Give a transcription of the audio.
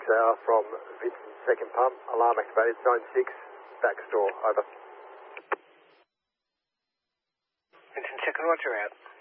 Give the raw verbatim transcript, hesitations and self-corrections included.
six hour from Vincent second pump. Alarm activated, zone six, back store, over. Vincent second, roger out.